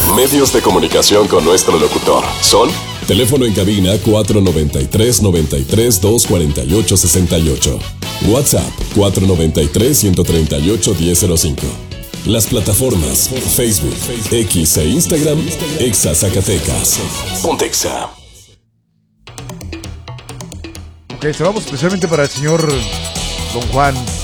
Medios de comunicación con nuestro locutor son: teléfono en cabina 493-93-248-68. WhatsApp 493-138-1005. Las plataformas Facebook, X e Instagram, Exa Zacatecas. Pontexa. Ok, se vamos especialmente para el señor Don Juan.